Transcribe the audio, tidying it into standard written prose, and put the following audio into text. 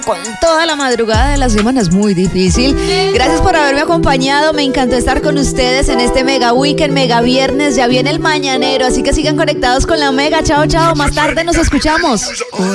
con toda la madrugada de la semana es muy difícil. Gracias por haberme acompañado. Me encantó estar con ustedes en este Mega Weekend, Mega Viernes. Ya viene el mañanero, así que sigan conectados con la Mega. Chao, chao. Más tarde nos escuchamos.